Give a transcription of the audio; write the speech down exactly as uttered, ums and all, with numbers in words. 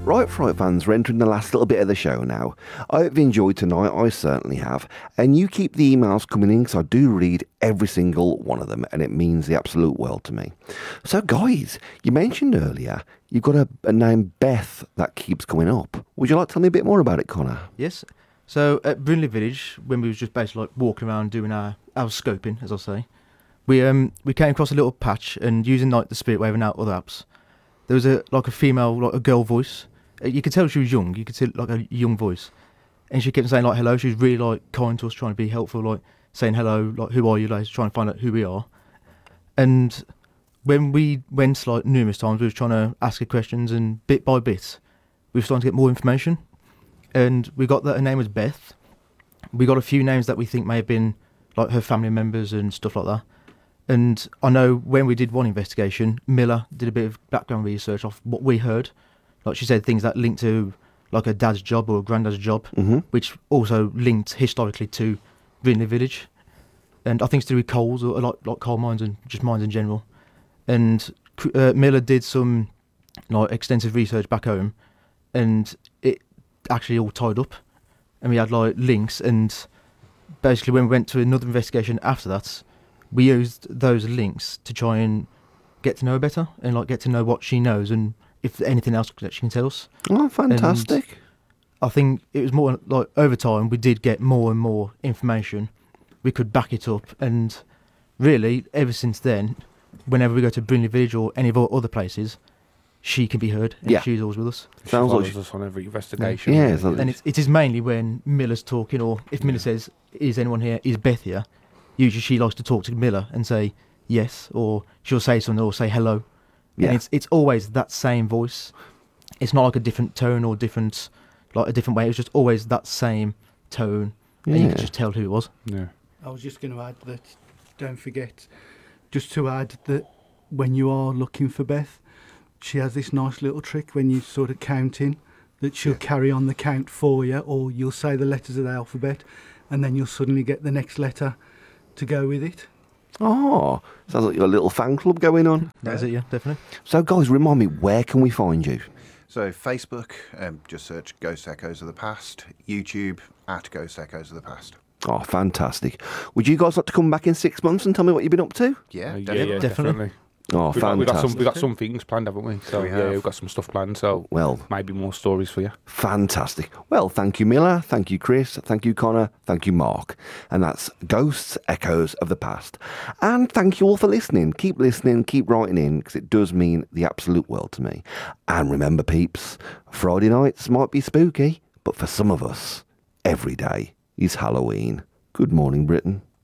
Right, Fright fans, we're entering the last little bit of the show now. I hope you enjoyed tonight, I certainly have. And you keep the emails coming in, because I do read every single one of them, and it means the absolute world to me. So guys, you mentioned earlier, you've got a, a name Beth that keeps coming up. Would you like to tell me a bit more about it, Connor? Yes. So at Brindley Village, when we was just basically like walking around doing our, our scoping, as I say, we um we came across a little patch, and using like the Spirit Wave and our other apps, there was a like a female, like a girl voice. You could tell she was young. You could see like a young voice, and she kept saying like hello. She was really like kind to us, trying to be helpful, like saying hello, like who are you, like trying to find out who we are. And when we went like numerous times, we was trying to ask her questions, and bit by bit, we were starting to get more information. And we got that her name was Beth. We got a few names that we think may have been like her family members and stuff like that. And I know when we did one investigation, Miller did a bit of background research off what we heard. Like she said, things that linked to like a dad's job or a granddad's job, Mm-hmm. which also linked historically to Brindley Village. And I think it's to do with coals, or like, like coal mines and just mines in general. And uh, Miller did some like extensive research back home, and it actually all tied up. And we had like links, and basically when we went to another investigation after that, we used those links to try and get to know her better, and like get to know what she knows and if anything else that she can tell us. Oh, fantastic. And I think it was more like over time we did get more and more information. We could back it up, and really ever since then, whenever we go to Brindley Village or any of our other places, she can be heard, and Yeah. she's always with us. She Sounds like follows she- us on every investigation. Yeah, really. it's like- And it's, it is mainly when Miller's talking, or if Miller says, is anyone here, is Beth here? Usually she likes to talk to Miller and say yes, or she'll say something or say hello. Yeah. And it's it's always that same voice. It's not like a different tone or different, like a different way. It's just always that same tone, and you Yeah. can just tell who it was. Yeah. I was just going to add that, don't forget, just to add that when you are looking for Beth, she has this nice little trick when you sort of count in, that she'll carry on the count for you, or you'll say the letters of the alphabet, and then you'll suddenly get the next letter to go with it. Oh, sounds like you've got a little fan club going on. That's it, yeah, definitely. So guys, remind me, where can we find you? So Facebook, um, just search Ghost Echoes of the Past. YouTube, at Ghost Echoes of the Past. Oh, fantastic. Would you guys like to come back in six months and tell me what you've been up to? Yeah, Uh, yeah, definitely. yeah, Definitely. definitely. Oh, We've got, we've, got some, fantastic. we've got some things planned, haven't we? So We yeah, have. we've got some stuff planned. So Well, maybe more stories for you. fantastic. Well, thank you, Miller. Thank you, Chris. Thank you, Connor. Thank you, Mark. And that's Ghosts, Echoes of the Past. And thank you all for listening. Keep listening, keep writing in, because it does mean the absolute world to me. And remember, peeps, Friday nights might be spooky, but for some of us, every day is Halloween. Good morning, Britain.